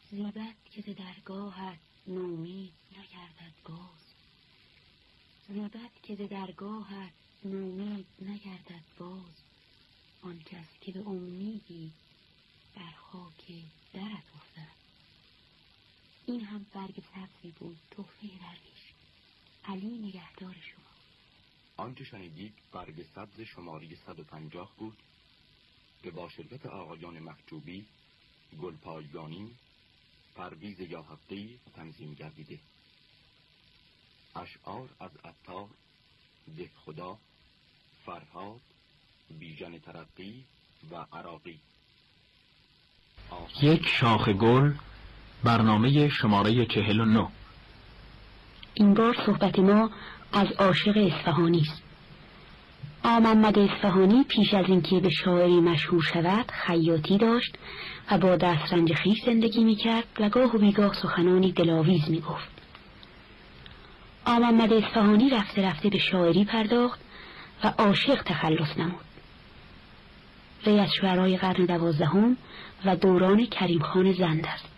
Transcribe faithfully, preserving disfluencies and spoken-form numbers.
زیبد که ز درگاهت نومید نگردد باز، زیبد که ز درگاهت نومید نگردد باز، آن کس که به امیدی بر خاک درت افتد. این هم برگ سبزی بود، تحفه درویش. علی نگهدار شما. آنچه شنیدید برگ سبز شماره صد و پنجاه بود که با شرکت آقایان محجوبی، گلپایگانی، پرویز یاحقی تنظیم گردیده. اشعار از عطار، دهخدا، فرهاد، بیژن ترقی و عراقی. یک شاخ گل، برنامه شماره چهل و نه. این بار صحبت ما از عاشق اصفهانی است. آقا محمد اصفهانی پیش از اینکه به شاعری مشهور شود خیاطی داشت و با دسترنج خویش زندگی میکرد و گاه و بیگاه سخنانی دلاویز میگفت. آقا محمد اصفهانی رفته رفته به شاعری پرداخت و عاشق تخلص نمود. وی از شعرای قرن دوازدهم و دوران کریم خان زند است.